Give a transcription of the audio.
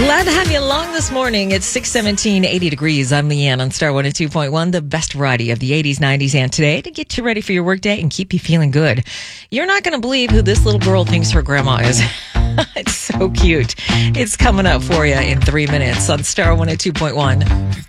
Glad to have you along this morning. It's 6:17, 80 degrees. I'm Leanne on Star 102.1, the best variety of the 80s, 90s, and today to get you ready for your workday and keep you feeling good. You're not going to believe who this little girl thinks her grandma is. It's so cute. It's coming up for you in 3 minutes on Star 102.1.